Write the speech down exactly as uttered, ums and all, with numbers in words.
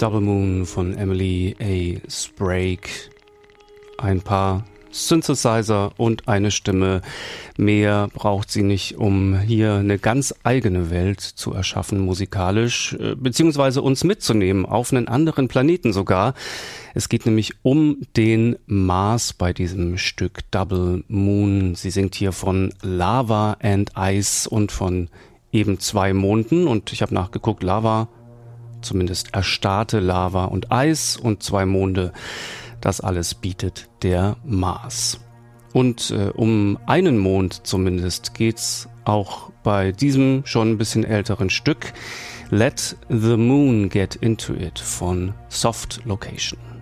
Double Moon von Emily A. Sprague. Ein paar Synthesizer und eine Stimme. Mehr braucht sie nicht, um hier eine ganz eigene Welt zu erschaffen, musikalisch, beziehungsweise uns mitzunehmen, auf einen anderen Planeten sogar. Es geht nämlich um den Mars bei diesem Stück Double Moon. Sie singt hier von Lava and Ice und von eben zwei Monden. Und ich habe nachgeguckt, Lava, zumindest erstarrte Lava und Eis und zwei Monde. Das alles bietet der Mars. Und äh, um einen Mond zumindest geht's auch bei diesem schon ein bisschen älteren Stück Let the Moon Get Into It von Soft Location.